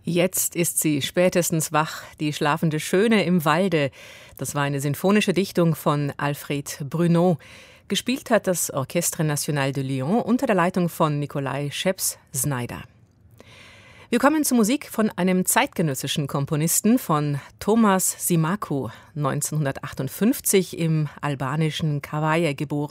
Jetzt ist sie spätestens wach, die schlafende Schöne im Walde. Das war eine sinfonische Dichtung von Alfred Bruneau. Gespielt hat das Orchestre National de Lyon unter der Leitung von Nikolai Scheps-Znaider. Wir kommen zur Musik von einem zeitgenössischen Komponisten, von Thomas Zimacu, 1958 im albanischen Kavaje geboren.